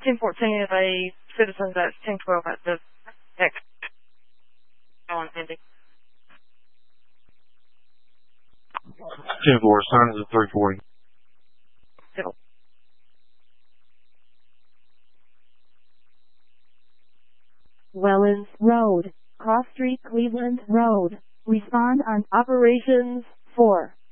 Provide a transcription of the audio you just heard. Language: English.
1014 is a citizen that's 1012 at the X on Indy. 10-4, sign is at 340. Civil. Wellens Road, Cross Street, Cleveland Road. Respond on Operations 4.